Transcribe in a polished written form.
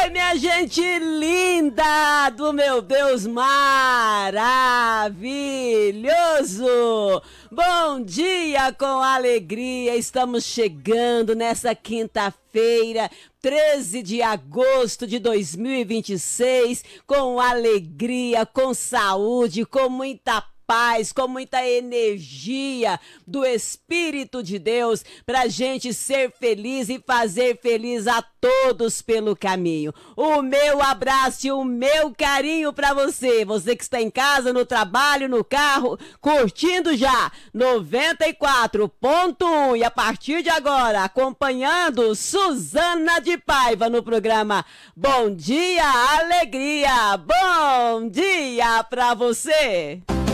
Oi, minha gente linda do meu Deus maravilhoso! Bom dia com alegria, estamos chegando nessa quinta-feira, 13 de agosto de 2026, com alegria, com saúde, com muita paz, com muita energia do Espírito de Deus, pra gente ser feliz e fazer feliz a todos pelo caminho. O meu abraço e o meu carinho pra você, você que está em casa, no trabalho, no carro, curtindo já 94.1 e a partir de agora acompanhando Suzana de Paiva no programa Bom Dia Alegria. Bom dia pra você!